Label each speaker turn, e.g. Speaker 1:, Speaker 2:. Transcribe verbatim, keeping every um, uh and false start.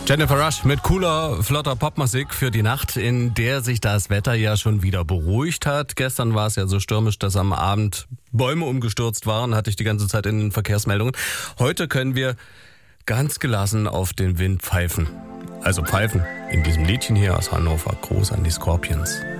Speaker 1: Jennifer Rush mit cooler, flotter Popmusik für die Nacht, in der sich das Wetter ja schon wieder beruhigt hat. Gestern war es ja so stürmisch, dass am Abend Bäume umgestürzt waren, hatte ich die ganze Zeit in den Verkehrsmeldungen. Heute können wir ganz gelassen auf den Wind pfeifen. Also pfeifen in diesem Liedchen hier aus Hannover. Gruß an die Scorpions.